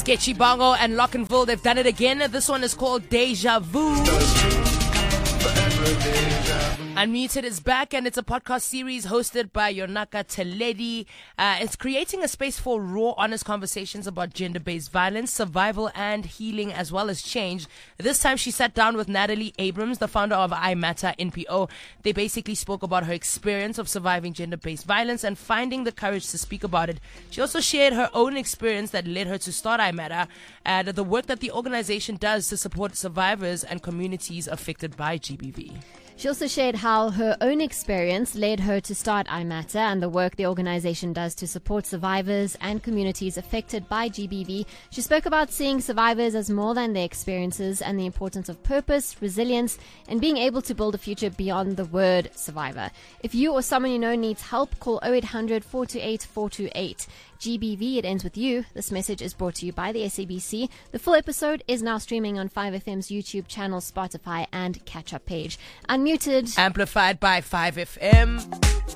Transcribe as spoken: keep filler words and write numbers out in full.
Sketchy Bongo and Lockenville, they've done it again. This one is called Deja Vu. Unmuted is back, and it's a podcast series hosted by Yonaka Teledi. Uh, it's creating a space for raw, honest conversations about gender-based violence, survival, and healing, as well as change. This time, she sat down with Natalie Abrams, the founder of I Matter N P O. They basically spoke about her experience of surviving gender-based violence and finding the courage to speak about it. She also shared her own experience that led her to start I Matter, and the work that the organization does to support survivors and communities affected by G B V. She also shared how her own experience led her to start I Matter and the work the organization does to support survivors and communities affected by G B V. She spoke about seeing survivors as more than their experiences and the importance of purpose, resilience, and being able to build a future beyond the word survivor. If you or someone you know needs help, call oh eight hundred, four two eight, four two eight. G B V, it ends with you. This message is brought to you by the S A B C. The full episode is now streaming on five F M's YouTube channel, Spotify, and catch-up page. Unmuted. Amplified by five F M.